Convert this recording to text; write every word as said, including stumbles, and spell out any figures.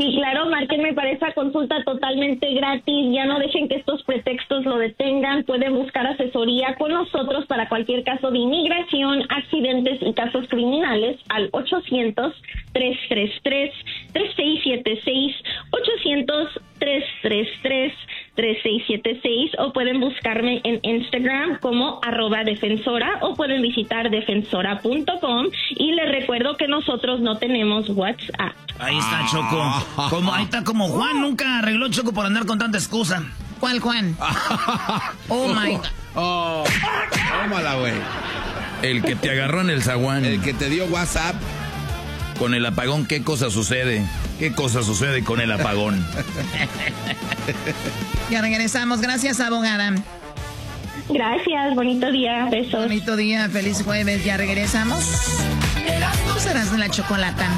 Sí, claro, márquenme para esa consulta totalmente gratis. Ya no dejen que estos pretextos lo detengan. Pueden buscar asesoría con nosotros para cualquier caso de inmigración, accidentes y casos criminales al ochocientos, tres tres tres, tres seis siete seis, ochocientos, tres tres tres, tres seis siete seis, o pueden buscarme en Instagram como arroba defensora, o pueden visitar defensora punto com, y les recuerdo que nosotros no tenemos WhatsApp. Ahí está, Choco. Como, ahí está como Juan, nunca arregló, Choco, por andar con tanta excusa. ¿Cuál Juan? Oh, my God. Oh, tómala, güey. El que te agarró en el zaguán. El que te dio WhatsApp. Con el apagón, ¿qué cosa sucede? ¿Qué cosa sucede con el apagón? Ya regresamos. Gracias, abogada. Gracias, bonito día, besos. Bonito día, feliz jueves. Ya regresamos. Serás de la chocolata.